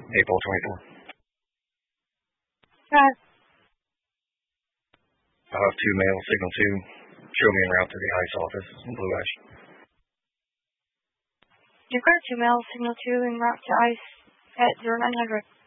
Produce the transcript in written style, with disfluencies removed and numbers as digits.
April 24th. I'll have 2 male, signal 2. Show me en route to the ICE office in Blue Ash. You've got 2 male, signal 2 en route to ICE at 0900.